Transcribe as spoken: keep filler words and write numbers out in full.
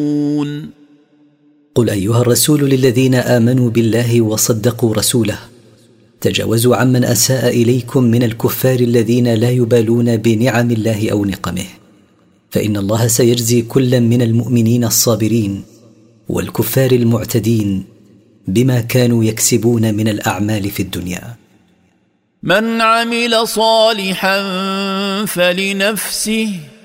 قل أيها الرسول للذين آمنوا بالله وصدقوا رسوله: تجاوزوا عمن أساء إليكم من الكفار الذين لا يبالون بنعم الله أو نقمه، فإن الله سيجزي كلا من المؤمنين الصابرين والكفار المعتدين بما كانوا يكسبون من الأعمال في الدنيا. من عمل صالحا فلنفسه